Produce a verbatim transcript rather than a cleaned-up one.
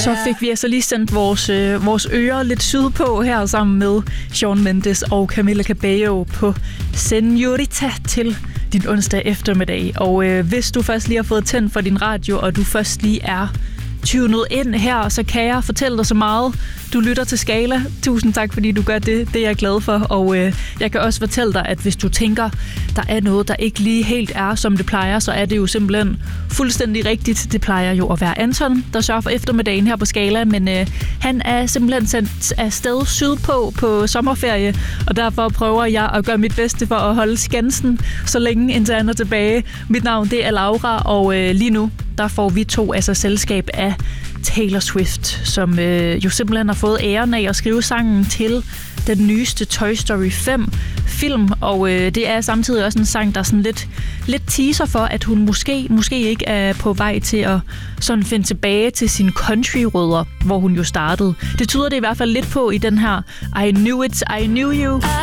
Så fik vi altså lige sendt vores, øh, vores ører lidt sydpå her sammen med Shawn Mendes og Camila Cabello på Señorita til din onsdag eftermiddag. Og øh, hvis du først lige har fået tændt for din radio, og du først lige er tunet ind her, så kan jeg fortælle dig så meget. Du lytter til Skala. Tusind tak, fordi du gør det. Det er jeg glad for. Og øh, jeg kan også fortælle dig, at hvis du tænker, der er noget, der ikke lige helt er, som det plejer, så er det jo simpelthen fuldstændig rigtigt. Det plejer jo at være Anton, der sørger for eftermiddagen her på Skala, men øh, han er simpelthen sendt afsted sydpå på sommerferie, og derfor prøver jeg at gøre mit bedste for at holde skansen så længe, indtil han er tilbage. Mit navn, det er Laura, og øh, lige nu, der får vi to altså selskab af Taylor Swift, som øh, jo simpelthen har fået æren af at skrive sangen til den nyeste Toy Story fem film, og øh, det er samtidig også en sang, der sådan lidt, lidt teaser for, at hun måske, måske ikke er på vej til at sådan finde tilbage til sine country-rødder, hvor hun jo startede. Det tyder det i hvert fald lidt på i den her I Knew It, I Knew You.